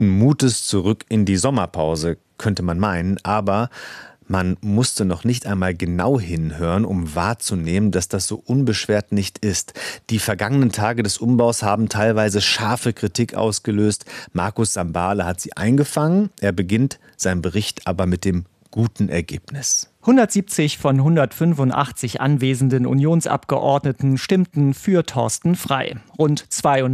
guten Mutes zurück in die Sommerpause, könnte man meinen, aber man musste noch nicht einmal genau hinhören, um wahrzunehmen, dass das so unbeschwert nicht ist. Die vergangenen Tage des Umbaus haben teilweise scharfe Kritik ausgelöst. Markus Sambale hat sie eingefangen. Er beginnt seinen Bericht aber mit dem guten Ergebnis. 170 von 185 anwesenden Unionsabgeordneten stimmten für Thorsten Frey. Rund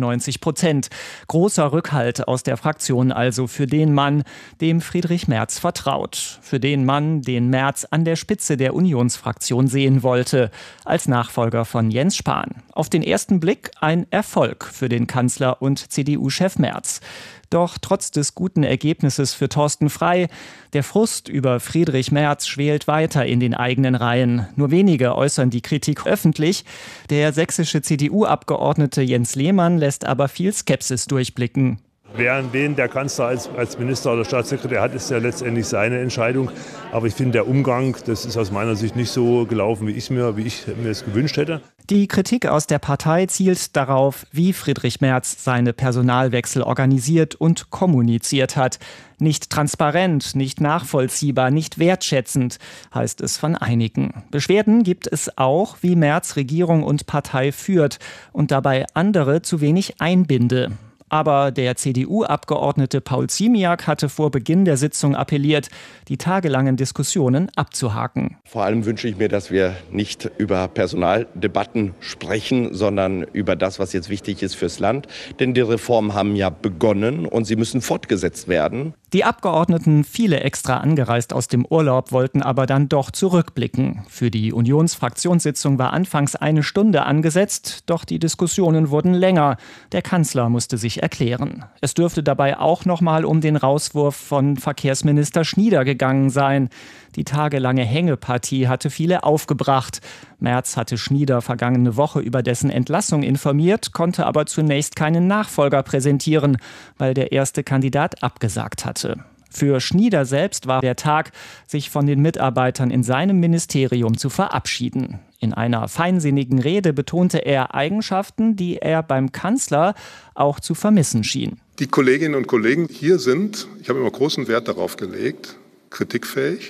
92%. Großer Rückhalt aus der Fraktion also für den Mann, dem Friedrich Merz vertraut. Für den Mann, den Merz an der Spitze der Unionsfraktion sehen wollte, als Nachfolger von Jens Spahn. Auf den ersten Blick ein Erfolg für den Kanzler und CDU-Chef Merz. Doch trotz des guten Ergebnisses für Thorsten Frey, der Frust über Friedrich Merz schwelt weiter in den eigenen Reihen. Nur wenige äußern die Kritik öffentlich. Der sächsische CDU-Abgeordnete Jens Lehmann lässt aber viel Skepsis durchblicken. Wen der Kanzler als Minister oder Staatssekretär hat, ist ja letztendlich seine Entscheidung. Aber ich finde, der Umgang, das ist aus meiner Sicht nicht so gelaufen, wie ich mir es gewünscht hätte. Die Kritik aus der Partei zielt darauf, wie Friedrich Merz seine Personalwechsel organisiert und kommuniziert hat. Nicht transparent, nicht nachvollziehbar, nicht wertschätzend, heißt es von einigen. Beschwerden gibt es auch, wie Merz Regierung und Partei führt und dabei andere zu wenig einbinde. Aber der CDU-Abgeordnete Paul Ziemiak hatte vor Beginn der Sitzung appelliert, die tagelangen Diskussionen abzuhaken. Vor allem wünsche ich mir, dass wir nicht über Personaldebatten sprechen, sondern über das, was jetzt wichtig ist fürs Land. Denn die Reformen haben ja begonnen und sie müssen fortgesetzt werden. Die Abgeordneten, viele extra angereist aus dem Urlaub, wollten aber dann doch zurückblicken. Für die Unionsfraktionssitzung war anfangs 1 Stunde angesetzt, doch die Diskussionen wurden länger. Der Kanzler musste sich erklären. Es dürfte dabei auch noch mal um den Rauswurf von Verkehrsminister Schnieder gegangen sein. Die tagelange Hängepartie hatte viele aufgebracht. Merz hatte Schnieder vergangene Woche über dessen Entlassung informiert, konnte aber zunächst keinen Nachfolger präsentieren, weil der erste Kandidat abgesagt hatte. Für Schnieder selbst war der Tag, sich von den Mitarbeitern in seinem Ministerium zu verabschieden. In einer feinsinnigen Rede betonte er Eigenschaften, die er beim Kanzler auch zu vermissen schien. Die Kolleginnen und Kollegen hier sind, ich habe immer großen Wert darauf gelegt, kritikfähig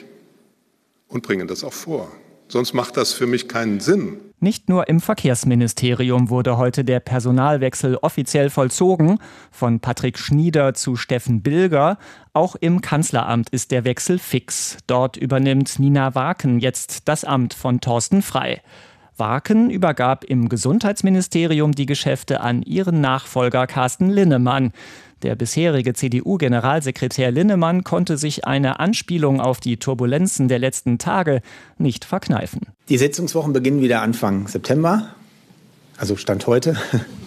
und bringen das auch vor. Sonst macht das für mich keinen Sinn. Nicht nur im Verkehrsministerium wurde heute der Personalwechsel offiziell vollzogen, von Patrick Schnieder zu Steffen Bilger. Auch im Kanzleramt ist der Wechsel fix. Dort übernimmt Nina Warken jetzt das Amt von Thorsten Frey. Warken übergab im Gesundheitsministerium die Geschäfte an ihren Nachfolger Carsten Linnemann. Der bisherige CDU-Generalsekretär Linnemann konnte sich eine Anspielung auf die Turbulenzen der letzten Tage nicht verkneifen. Die Sitzungswochen beginnen wieder Anfang September, also Stand heute.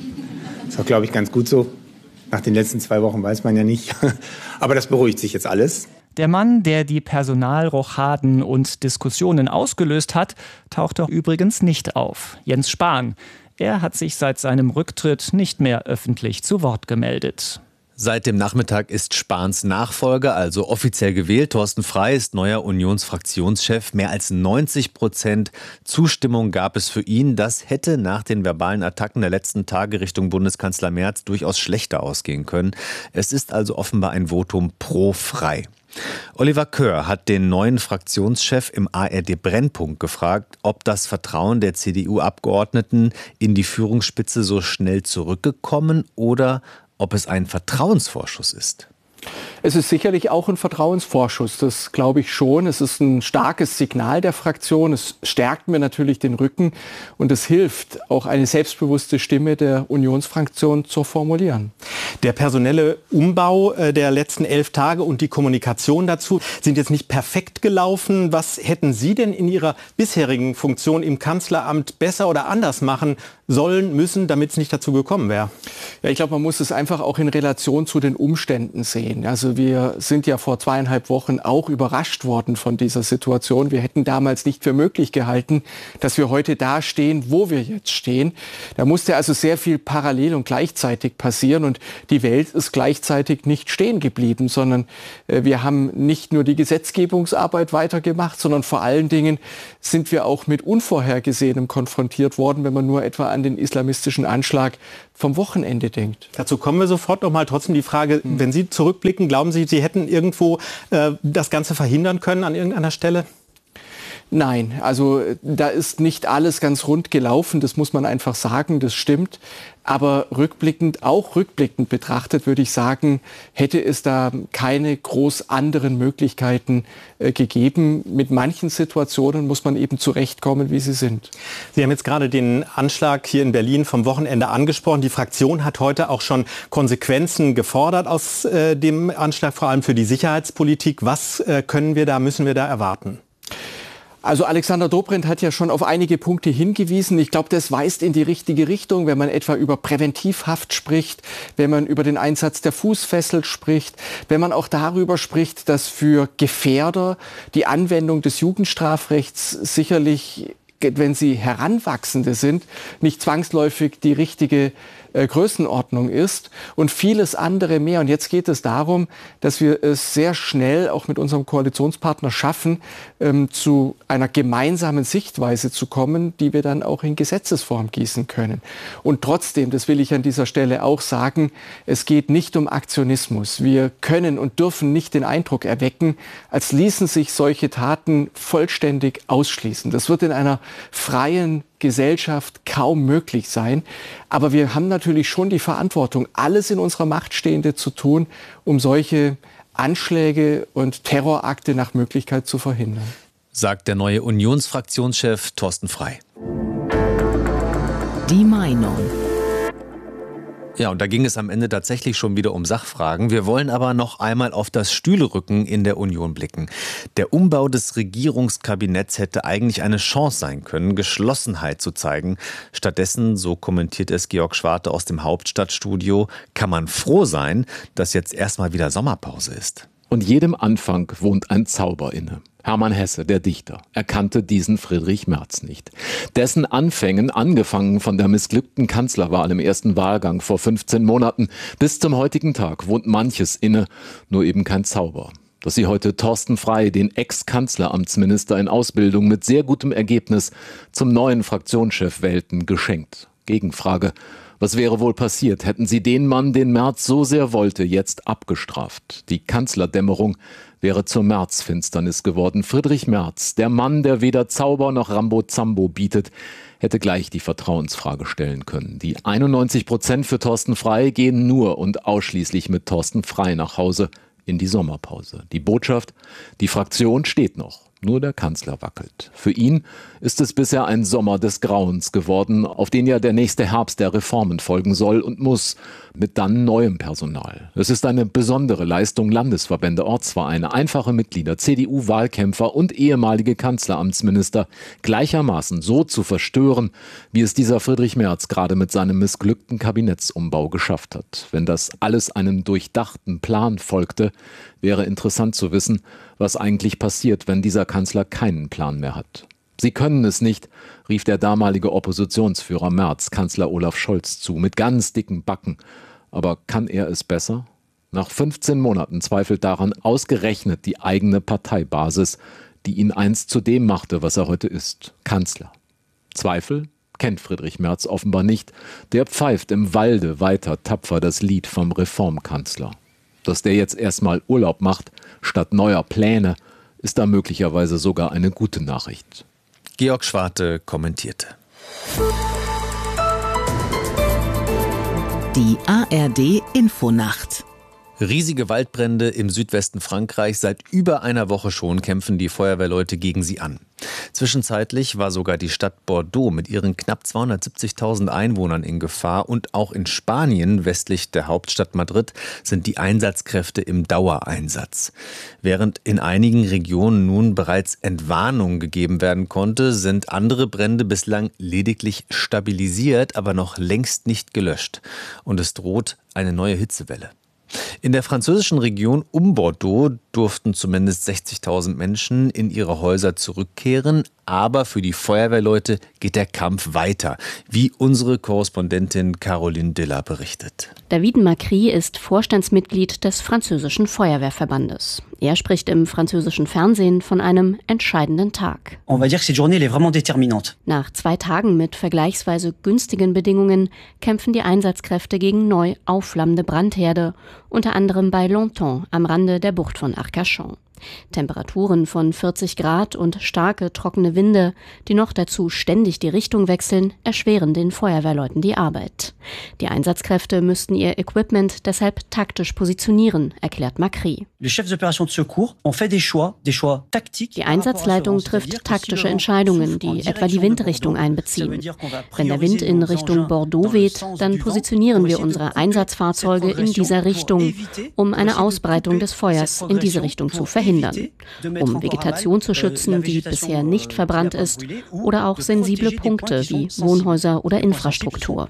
Ist auch, glaube ich, ganz gut so. Nach den letzten 2 Wochen weiß man ja nicht. Aber das beruhigt sich jetzt alles. Der Mann, der die Personalrochaden und Diskussionen ausgelöst hat, tauchte übrigens nicht auf. Jens Spahn. Er hat sich seit seinem Rücktritt nicht mehr öffentlich zu Wort gemeldet. Seit dem Nachmittag ist Spahns Nachfolger also offiziell gewählt. Thorsten Frey ist neuer Unionsfraktionschef. Mehr als 90% Zustimmung gab es für ihn. Das hätte nach den verbalen Attacken der letzten Tage Richtung Bundeskanzler Merz durchaus schlechter ausgehen können. Es ist also offenbar ein Votum pro Frey. Oliver Köhr hat den neuen Fraktionschef im ARD-Brennpunkt gefragt, ob das Vertrauen der CDU-Abgeordneten in die Führungsspitze so schnell zurückgekommen oder ob es ein Vertrauensvorschuss ist. Es ist sicherlich auch ein Vertrauensvorschuss, das glaube ich schon. Es ist ein starkes Signal der Fraktion, es stärkt mir natürlich den Rücken und es hilft, auch eine selbstbewusste Stimme der Unionsfraktion zu formulieren. Der personelle Umbau der letzten 11 Tage und die Kommunikation dazu sind jetzt nicht perfekt gelaufen. Was hätten Sie denn in Ihrer bisherigen Funktion im Kanzleramt besser oder anders machen sollen, müssen, damit es nicht dazu gekommen wäre? Ja, ich glaube, man muss es einfach auch in Relation zu den Umständen sehen. Also Also wir sind ja vor 2,5 Wochen auch überrascht worden von dieser Situation. Wir hätten damals nicht für möglich gehalten, dass wir heute da stehen, wo wir jetzt stehen. Da musste also sehr viel parallel und gleichzeitig passieren und die Welt ist gleichzeitig nicht stehen geblieben, sondern wir haben nicht nur die Gesetzgebungsarbeit weitergemacht, sondern vor allen Dingen sind wir auch mit Unvorhergesehenem konfrontiert worden, wenn man nur etwa an den islamistischen Anschlag vom Wochenende denkt. Dazu kommen wir sofort noch mal. Trotzdem die Frage, wenn Sie zurückblicken, glauben Sie, Sie hätten irgendwo das Ganze verhindern können an irgendeiner Stelle? Nein, also da ist nicht alles ganz rund gelaufen, das muss man einfach sagen, das stimmt. Aber auch rückblickend betrachtet, würde ich sagen, hätte es da keine groß anderen Möglichkeiten gegeben. Mit manchen Situationen muss man eben zurechtkommen, wie sie sind. Sie haben jetzt gerade den Anschlag hier in Berlin vom Wochenende angesprochen. Die Fraktion hat heute auch schon Konsequenzen gefordert aus dem Anschlag, vor allem für die Sicherheitspolitik. Was müssen wir da erwarten? Also Alexander Dobrindt hat ja schon auf einige Punkte hingewiesen. Ich glaube, das weist in die richtige Richtung, wenn man etwa über Präventivhaft spricht, wenn man über den Einsatz der Fußfessel spricht, wenn man auch darüber spricht, dass für Gefährder die Anwendung des Jugendstrafrechts sicherlich, wenn sie Heranwachsende sind, nicht zwangsläufig die richtige Größenordnung ist und vieles andere mehr. Und jetzt geht es darum, dass wir es sehr schnell auch mit unserem Koalitionspartner schaffen, zu einer gemeinsamen Sichtweise zu kommen, die wir dann auch in Gesetzesform gießen können. Und trotzdem, das will ich an dieser Stelle auch sagen, es geht nicht um Aktionismus. Wir können und dürfen nicht den Eindruck erwecken, als ließen sich solche Taten vollständig ausschließen. Das wird in einer freien Gesellschaft kaum möglich sein. Aber wir haben natürlich schon die Verantwortung, alles in unserer Macht Stehende zu tun, um solche Anschläge und Terrorakte nach Möglichkeit zu verhindern. Sagt der neue Unionsfraktionschef Thorsten Frey. Die Meinung. Ja, und da ging es am Ende tatsächlich schon wieder um Sachfragen. Wir wollen aber noch einmal auf das Stühlerücken in der Union blicken. Der Umbau des Regierungskabinetts hätte eigentlich eine Chance sein können, Geschlossenheit zu zeigen. Stattdessen, so kommentiert es Georg Schwarte aus dem Hauptstadtstudio, kann man froh sein, dass jetzt erstmal wieder Sommerpause ist. Und jedem Anfang wohnt ein Zauber inne. Hermann Hesse, der Dichter, erkannte diesen Friedrich Merz nicht. Dessen Anfängen, angefangen von der missglückten Kanzlerwahl im ersten Wahlgang vor 15 Monaten, bis zum heutigen Tag wohnt manches inne, nur eben kein Zauber. Dass sie heute Thorsten Frey, den Ex-Kanzleramtsminister in Ausbildung mit sehr gutem Ergebnis, zum neuen Fraktionschef wählten, geschenkt. Gegenfrage: Was wäre wohl passiert, hätten sie den Mann, den Merz so sehr wollte, jetzt abgestraft? Die Kanzlerdämmerung wäre zur Märzfinsternis geworden. Friedrich Merz, der Mann, der weder Zauber noch Rambo-Zambo bietet, hätte gleich die Vertrauensfrage stellen können. Die 91% für Thorsten Frey gehen nur und ausschließlich mit Thorsten Frey nach Hause in die Sommerpause. Die Botschaft: Die Fraktion steht noch. Nur der Kanzler wackelt. Für ihn ist es bisher ein Sommer des Grauens geworden, auf den ja der nächste Herbst der Reformen folgen soll und muss, mit dann neuem Personal. Es ist eine besondere Leistung, Landesverbände, Ortsvereine, einfache Mitglieder, CDU-Wahlkämpfer und ehemalige Kanzleramtsminister gleichermaßen so zu verstören, wie es dieser Friedrich Merz gerade mit seinem missglückten Kabinettsumbau geschafft hat. Wenn das alles einem durchdachten Plan folgte, wäre interessant zu wissen, was eigentlich passiert, wenn dieser Kanzler keinen Plan mehr hat. Sie können es nicht, rief der damalige Oppositionsführer Merz Kanzler Olaf Scholz zu, mit ganz dicken Backen. Aber kann er es besser? Nach 15 Monaten zweifelt daran ausgerechnet die eigene Parteibasis, die ihn einst zu dem machte, was er heute ist: Kanzler. Zweifel kennt Friedrich Merz offenbar nicht. Der pfeift im Walde weiter tapfer das Lied vom Reformkanzler. Dass der jetzt erstmal Urlaub macht, statt neuer Pläne, ist da möglicherweise sogar eine gute Nachricht. Georg Schwarte kommentierte. Die ARD Infonacht. Riesige Waldbrände im Südwesten Frankreichs. Seit über einer Woche schon kämpfen die Feuerwehrleute gegen sie an. Zwischenzeitlich war sogar die Stadt Bordeaux mit ihren knapp 270.000 Einwohnern in Gefahr. Und auch in Spanien, westlich der Hauptstadt Madrid, sind die Einsatzkräfte im Dauereinsatz. Während in einigen Regionen nun bereits Entwarnung gegeben werden konnte, sind andere Brände bislang lediglich stabilisiert, aber noch längst nicht gelöscht. Und es droht eine neue Hitzewelle. In der französischen Region um Bordeaux durften zumindest 60.000 Menschen in ihre Häuser zurückkehren. Aber für die Feuerwehrleute geht der Kampf weiter, wie unsere Korrespondentin Caroline Diller berichtet. David Macri ist Vorstandsmitglied des französischen Feuerwehrverbandes. Er spricht im französischen Fernsehen von einem entscheidenden Tag. Nach 2 Tagen mit vergleichsweise günstigen Bedingungen kämpfen die Einsatzkräfte gegen neu aufflammende Brandherde, unter anderem bei Longtemps am Rande der Bucht von Arcachon. Temperaturen von 40 Grad und starke, trockene Winde, die noch dazu ständig die Richtung wechseln, erschweren den Feuerwehrleuten die Arbeit. Die Einsatzkräfte müssten ihr Equipment deshalb taktisch positionieren, erklärt Macri. Die Einsatzleitung trifft taktische Entscheidungen, die etwa die Windrichtung einbeziehen. Wenn der Wind in Richtung Bordeaux weht, dann positionieren wir unsere Einsatzfahrzeuge in dieser Richtung, um eine Ausbreitung des Feuers in diese Richtung zu verhindern. Um Vegetation zu schützen, die bisher nicht verbrannt ist, oder auch sensible Punkte wie Wohnhäuser oder Infrastruktur.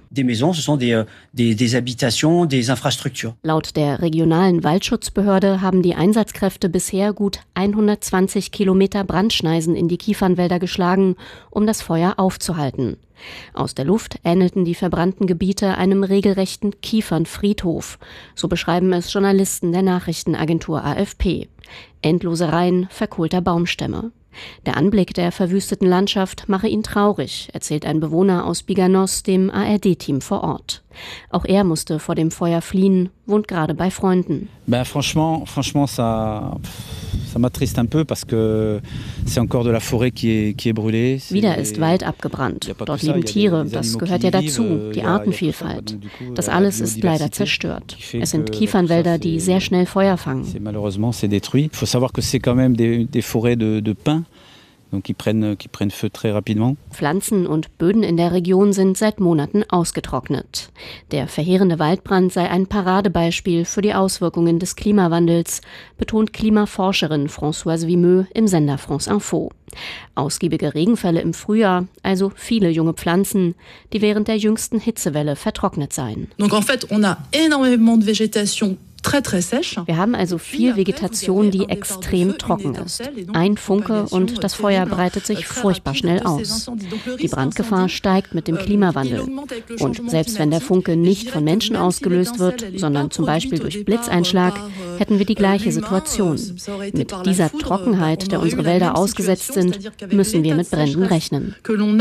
Laut der regionalen Waldschutzbehörde haben die Einsatzkräfte bisher gut 120 Kilometer Brandschneisen in die Kiefernwälder geschlagen, um das Feuer aufzuhalten. Aus der Luft ähnelten die verbrannten Gebiete einem regelrechten Kiefernfriedhof. So beschreiben es Journalisten der Nachrichtenagentur AFP. Endlose Reihen verkohlter Baumstämme. Der Anblick der verwüsteten Landschaft mache ihn traurig, erzählt ein Bewohner aus Biganos dem ARD-Team vor Ort. Auch er musste vor dem Feuer fliehen, wohnt gerade bei Freunden. Franchement, ça m'attriste un peu parce que c'est encore de la forêt qui est brûlée. Wieder ist Wald abgebrannt. Dort leben Tiere, das gehört ja dazu, die Artenvielfalt. Das alles ist leider zerstört. Es sind Kiefernwälder, die sehr schnell Feuer fangen. Malheureusement, c'est détruit. Il faut savoir que c'est quand même des forêts de pins. Qui prennent feu très rapidement. Pflanzen und Böden in der Region sind seit Monaten ausgetrocknet. Der verheerende Waldbrand sei ein Paradebeispiel für die Auswirkungen des Klimawandels, betont Klimaforscherin Françoise Vimeux im Sender France Info. Ausgiebige Regenfälle im Frühjahr, also viele junge Pflanzen, die während der jüngsten Hitzewelle vertrocknet seien. Donc en fait, on a énormément de végétation. Wir haben also viel Vegetation, die extrem trocken ist. Ein Funke und das Feuer breitet sich furchtbar schnell aus. Die Brandgefahr steigt mit dem Klimawandel. Und selbst wenn der Funke nicht von Menschen ausgelöst wird, sondern zum Beispiel durch Blitzeinschlag, hätten wir die gleiche Situation. Mit dieser Trockenheit, der unsere Wälder ausgesetzt sind, müssen wir mit Bränden rechnen.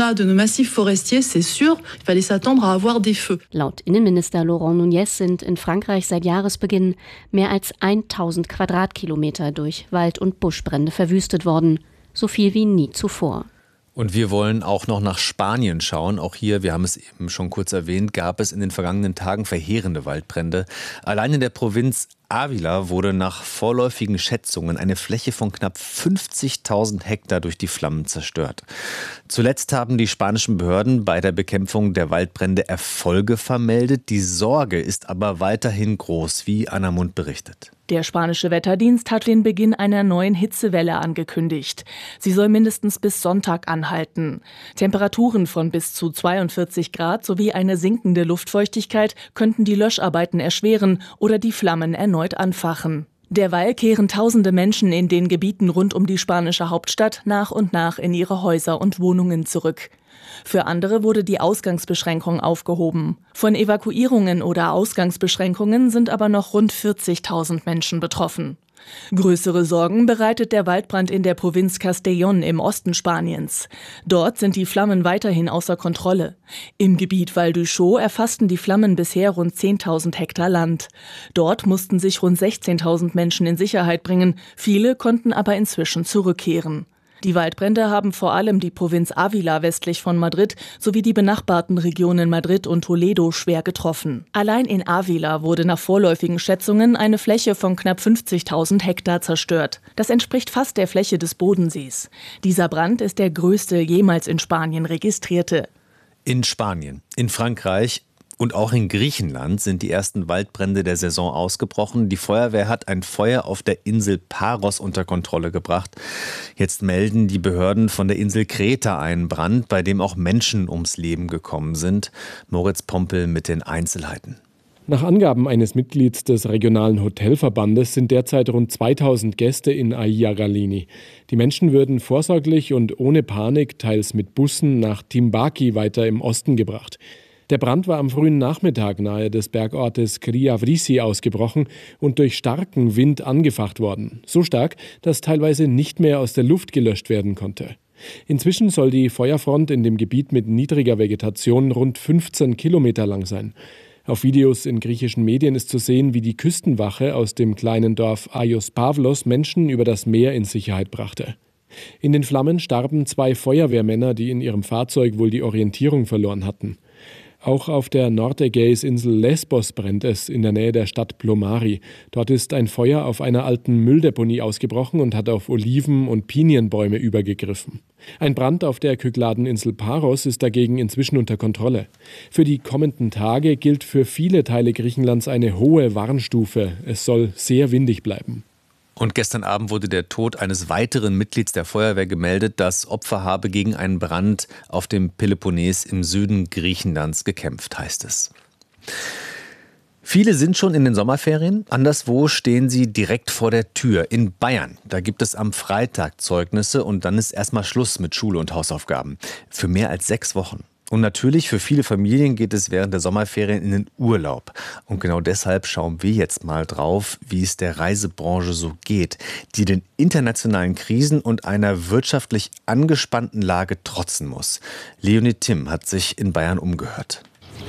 Laut Innenminister Laurent Nunez sind in Frankreich seit Jahresbeginn mehr als 1000 Quadratkilometer durch Wald- und Buschbrände verwüstet worden. So viel wie nie zuvor. Und wir wollen auch noch nach Spanien schauen. Auch hier, wir haben es eben schon kurz erwähnt, gab es in den vergangenen Tagen verheerende Waldbrände. Allein in der Provinz Ávila wurde nach vorläufigen Schätzungen eine Fläche von knapp 50.000 Hektar durch die Flammen zerstört. Zuletzt haben die spanischen Behörden bei der Bekämpfung der Waldbrände Erfolge vermeldet. Die Sorge ist aber weiterhin groß, wie Anna Mund berichtet. Der spanische Wetterdienst hat den Beginn einer neuen Hitzewelle angekündigt. Sie soll mindestens bis Sonntag anhalten. Temperaturen von bis zu 42 Grad sowie eine sinkende Luftfeuchtigkeit könnten die Löscharbeiten erschweren oder die Flammen erneut anfachen. Derweil kehren tausende Menschen in den Gebieten rund um die spanische Hauptstadt nach und nach in ihre Häuser und Wohnungen zurück. Für andere wurde die Ausgangsbeschränkung aufgehoben. Von Evakuierungen oder Ausgangsbeschränkungen sind aber noch rund 40.000 Menschen betroffen. Größere Sorgen bereitet der Waldbrand in der Provinz Castellón im Osten Spaniens. Dort sind die Flammen weiterhin außer Kontrolle. Im Gebiet Val d'Uixó erfassten die Flammen bisher rund 10.000 Hektar Land. Dort mussten sich rund 16.000 Menschen in Sicherheit bringen. Viele konnten aber inzwischen zurückkehren. Die Waldbrände haben vor allem die Provinz Ávila westlich von Madrid sowie die benachbarten Regionen Madrid und Toledo schwer getroffen. Allein in Ávila wurde nach vorläufigen Schätzungen eine Fläche von knapp 50.000 Hektar zerstört. Das entspricht fast der Fläche des Bodensees. Dieser Brand ist der größte jemals in Spanien registrierte. In Spanien, in Frankreich und auch in Griechenland sind die ersten Waldbrände der Saison ausgebrochen. Die Feuerwehr hat ein Feuer auf der Insel Paros unter Kontrolle gebracht. Jetzt melden die Behörden von der Insel Kreta einen Brand, bei dem auch Menschen ums Leben gekommen sind. Moritz Pompel mit den Einzelheiten. Nach Angaben eines Mitglieds des regionalen Hotelverbandes sind derzeit rund 2000 Gäste in Aia Galini. Die Menschen würden vorsorglich und ohne Panik teils mit Bussen nach Timbaki weiter im Osten gebracht. Der Brand war am frühen Nachmittag nahe des Bergortes Kriavrisi ausgebrochen und durch starken Wind angefacht worden. So stark, dass teilweise nicht mehr aus der Luft gelöscht werden konnte. Inzwischen soll die Feuerfront in dem Gebiet mit niedriger Vegetation rund 15 Kilometer lang sein. Auf Videos in griechischen Medien ist zu sehen, wie die Küstenwache aus dem kleinen Dorf Aios Pavlos Menschen über das Meer in Sicherheit brachte. In den Flammen starben 2 Feuerwehrmänner, die in ihrem Fahrzeug wohl die Orientierung verloren hatten. Auch auf der Nordägäisinsel Lesbos brennt es in der Nähe der Stadt Plomari. Dort ist ein Feuer auf einer alten Mülldeponie ausgebrochen und hat auf Oliven- und Pinienbäume übergegriffen. Ein Brand auf der Kykladeninsel Paros ist dagegen inzwischen unter Kontrolle. Für die kommenden Tage gilt für viele Teile Griechenlands eine hohe Warnstufe. Es soll sehr windig bleiben. Und gestern Abend wurde der Tod eines weiteren Mitglieds der Feuerwehr gemeldet. Das Opfer habe gegen einen Brand auf dem Peloponnes im Süden Griechenlands gekämpft, heißt es. Viele sind schon in den Sommerferien. Anderswo stehen sie direkt vor der Tür. In Bayern, da gibt es am Freitag Zeugnisse und dann ist erstmal Schluss mit Schule und Hausaufgaben. Für mehr als 6 Wochen. Und natürlich, für viele Familien geht es während der Sommerferien in den Urlaub. Und genau deshalb schauen wir jetzt mal drauf, wie es der Reisebranche so geht, die den internationalen Krisen und einer wirtschaftlich angespannten Lage trotzen muss. Leonie Timm hat sich in Bayern umgehört.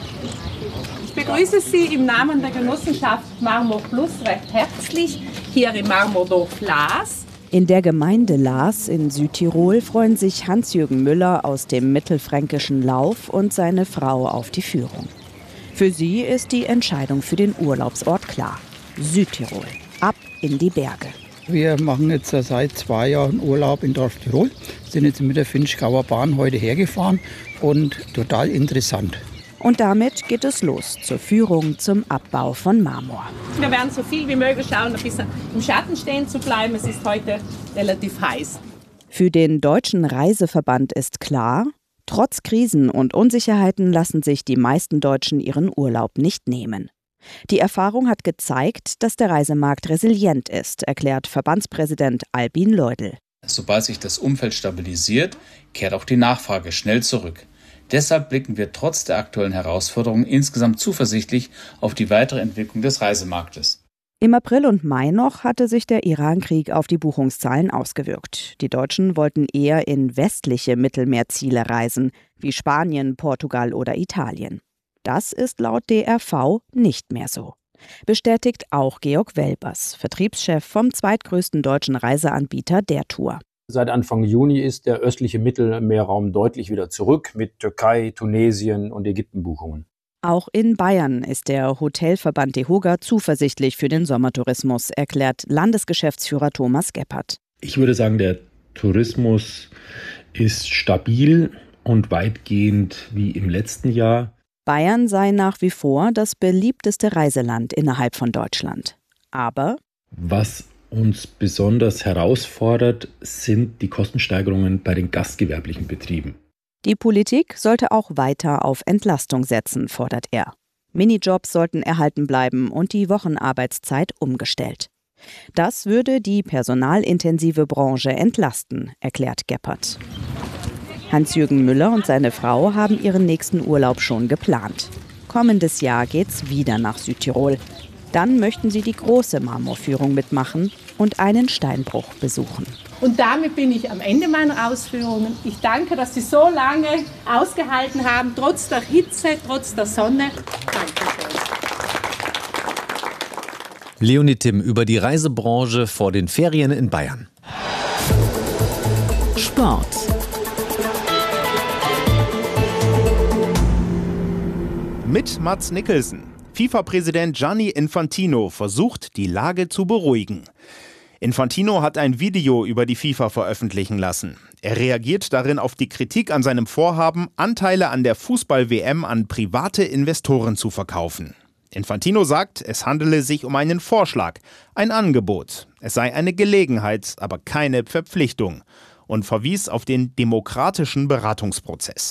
Ich begrüße Sie im Namen der Genossenschaft Marmor Plus recht herzlich hier im Marmordorf Laas. In der Gemeinde Laas in Südtirol freuen sich Hans-Jürgen Müller aus dem mittelfränkischen Lauf und seine Frau auf die Führung. Für sie ist die Entscheidung für den Urlaubsort klar. Südtirol. Ab in die Berge. Wir machen jetzt seit 2 Jahren Urlaub in Dorf Tirol. Sind jetzt mit der Finchgauer Bahn heute hergefahren und total interessant. Und damit geht es los zur Führung zum Abbau von Marmor. Wir werden so viel wie möglich schauen, ein bisschen im Schatten stehen zu bleiben. Es ist heute relativ heiß. Für den Deutschen Reiseverband ist klar, trotz Krisen und Unsicherheiten lassen sich die meisten Deutschen ihren Urlaub nicht nehmen. Die Erfahrung hat gezeigt, dass der Reisemarkt resilient ist, erklärt Verbandspräsident Albin Leudl. Sobald sich das Umfeld stabilisiert, kehrt auch die Nachfrage schnell zurück. Deshalb blicken wir trotz der aktuellen Herausforderungen insgesamt zuversichtlich auf die weitere Entwicklung des Reisemarktes. Im April und Mai noch hatte sich der Iran-Krieg auf die Buchungszahlen ausgewirkt. Die Deutschen wollten eher in westliche Mittelmeerziele reisen, wie Spanien, Portugal oder Italien. Das ist laut DRV nicht mehr so. Bestätigt auch Georg Welbers, Vertriebschef vom zweitgrößten deutschen Reiseanbieter der Tour. Seit Anfang Juni ist der östliche Mittelmeerraum deutlich wieder zurück mit Türkei, Tunesien und Ägypten Buchungen. Auch in Bayern ist der Hotelverband DEHOGA zuversichtlich für den Sommertourismus, erklärt Landesgeschäftsführer Thomas Gebhardt. Ich würde sagen, der Tourismus ist stabil und weitgehend wie im letzten Jahr. Bayern sei nach wie vor das beliebteste Reiseland innerhalb von Deutschland. Aber was uns besonders herausfordert, sind die Kostensteigerungen bei den gastgewerblichen Betrieben. Die Politik sollte auch weiter auf Entlastung setzen, fordert er. Minijobs sollten erhalten bleiben und die Wochenarbeitszeit umgestellt. Das würde die personalintensive Branche entlasten, erklärt Gebhardt. Hans-Jürgen Müller und seine Frau haben ihren nächsten Urlaub schon geplant. Kommendes Jahr geht's wieder nach Südtirol. Dann möchten sie die große Marmorführung mitmachen und einen Steinbruch besuchen. Und damit bin ich am Ende meiner Ausführungen. Ich danke, dass Sie so lange ausgehalten haben, trotz der Hitze, trotz der Sonne. Dankeschön. Leonie Timm über die Reisebranche vor den Ferien in Bayern. Sport. Mit Mads Mikkelsen. FIFA-Präsident Gianni Infantino versucht, die Lage zu beruhigen. Infantino hat ein Video über die FIFA veröffentlichen lassen. Er reagiert darin auf die Kritik an seinem Vorhaben, Anteile an der Fußball-WM an private Investoren zu verkaufen. Infantino sagt, es handele sich um einen Vorschlag, ein Angebot. Es sei eine Gelegenheit, aber keine Verpflichtung. Und verwies auf den demokratischen Beratungsprozess.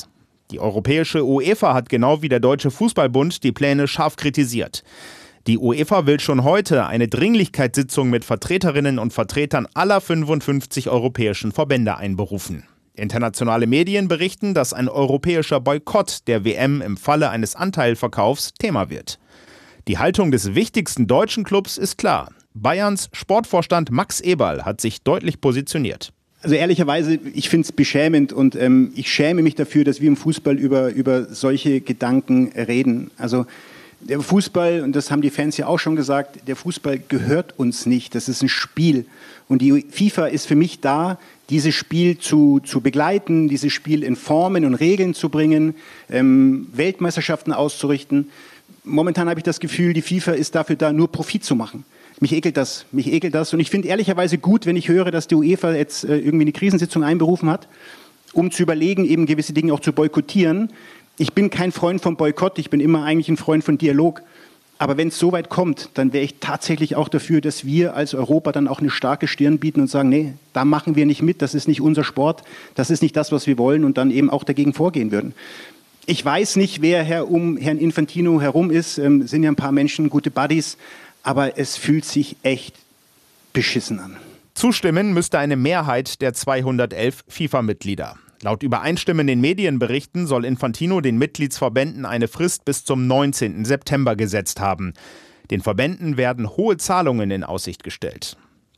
Die europäische UEFA hat genau wie der Deutsche Fußballbund die Pläne scharf kritisiert. Die UEFA will schon heute eine Dringlichkeitssitzung mit Vertreterinnen und Vertretern aller 55 europäischen Verbände einberufen. Internationale Medien berichten, dass ein europäischer Boykott der WM im Falle eines Anteilverkaufs Thema wird. Die Haltung des wichtigsten deutschen Clubs ist klar. Bayerns Sportvorstand Max Eberl hat sich deutlich positioniert. Also ehrlicherweise, ich finde es beschämend und ich schäme mich dafür, dass wir im Fußball über solche Gedanken reden. Also der Fußball, und das haben die Fans ja auch schon gesagt, der Fußball gehört uns nicht, das ist ein Spiel. Und die FIFA ist für mich da, dieses Spiel zu begleiten, dieses Spiel in Formen und Regeln zu bringen, Weltmeisterschaften auszurichten. Momentan habe ich das Gefühl, die FIFA ist dafür da, nur Profit zu machen. Mich ekelt das. Und ich finde ehrlicherweise gut, wenn ich höre, dass die UEFA jetzt irgendwie eine Krisensitzung einberufen hat, um zu überlegen, eben gewisse Dinge auch zu boykottieren. Ich bin kein Freund vom Boykott, ich bin immer eigentlich ein Freund von Dialog. Aber wenn es so weit kommt, dann wäre ich tatsächlich auch dafür, dass wir als Europa dann auch eine starke Stirn bieten und sagen, nee, da machen wir nicht mit, das ist nicht unser Sport, das ist nicht das, was wir wollen und dann eben auch dagegen vorgehen würden. Ich weiß nicht, wer um Herrn Infantino herum ist, sind ja ein paar Menschen, gute Buddies, aber es fühlt sich echt beschissen an. Zustimmen müsste eine Mehrheit der 211 FIFA-Mitglieder. Laut übereinstimmenden Medienberichten soll Infantino den Mitgliedsverbänden eine Frist bis zum 19. September gesetzt haben. Den Verbänden werden hohe Zahlungen in Aussicht gestellt.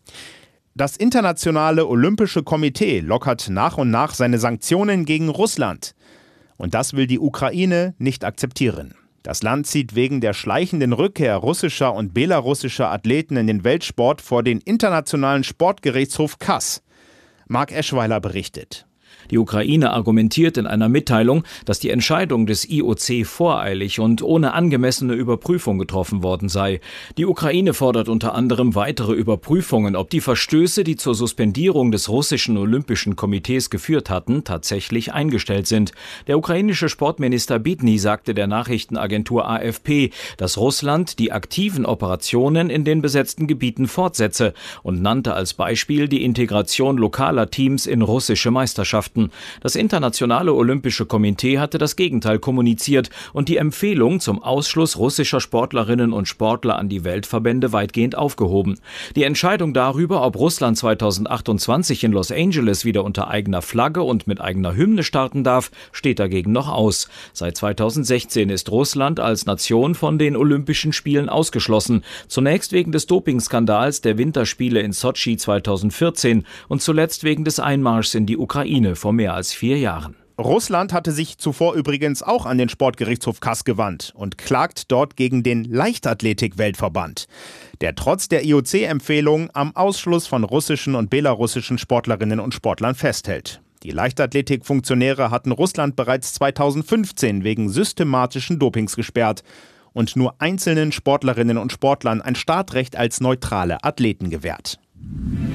Das Internationale Olympische Komitee lockert nach und nach seine Sanktionen gegen Russland. Und das will die Ukraine nicht akzeptieren. Das Land zieht wegen der schleichenden Rückkehr russischer und belarussischer Athleten in den Weltsport vor den Internationalen Sportgerichtshof CAS. Marc Eschweiler berichtet. Die Ukraine argumentiert in einer Mitteilung, dass die Entscheidung des IOC voreilig und ohne angemessene Überprüfung getroffen worden sei. Die Ukraine fordert unter anderem weitere Überprüfungen, ob die Verstöße, die zur Suspendierung des russischen Olympischen Komitees geführt hatten, tatsächlich eingestellt sind. Der ukrainische Sportminister Bidny sagte der Nachrichtenagentur AFP, dass Russland die aktiven Operationen in den besetzten Gebieten fortsetze und nannte als Beispiel die Integration lokaler Teams in russische Meisterschaften. Das Internationale Olympische Komitee hatte das Gegenteil kommuniziert und die Empfehlung zum Ausschluss russischer Sportlerinnen und Sportler an die Weltverbände weitgehend aufgehoben. Die Entscheidung darüber, ob Russland 2028 in Los Angeles wieder unter eigener Flagge und mit eigener Hymne starten darf, steht dagegen noch aus. Seit 2016 ist Russland als Nation von den Olympischen Spielen ausgeschlossen. Zunächst wegen des Dopingskandals der Winterspiele in Sotschi 2014 und zuletzt wegen des Einmarschs in die Ukraine vor mehr als 4 Jahren. Russland hatte sich zuvor übrigens auch an den Sportgerichtshof CAS gewandt und klagt dort gegen den Leichtathletik-Weltverband, der trotz der IOC-Empfehlung am Ausschluss von russischen und belarussischen Sportlerinnen und Sportlern festhält. Die Leichtathletik-Funktionäre hatten Russland bereits 2015 wegen systematischen Dopings gesperrt und nur einzelnen Sportlerinnen und Sportlern ein Startrecht als neutrale Athleten gewährt.